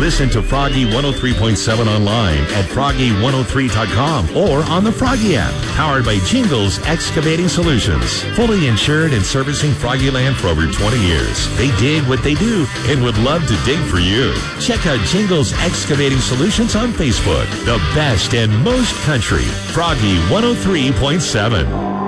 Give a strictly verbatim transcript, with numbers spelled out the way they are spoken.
Listen to Froggy one oh three point seven online at froggy one oh three dot com or on the Froggy app, powered by Jingles Excavating Solutions. Fully insured and servicing Froggyland for over twenty years. They dig what they do and would love to dig for you. Check out Jingles Excavating Solutions on Facebook. The best and most country. Froggy one oh three point seven.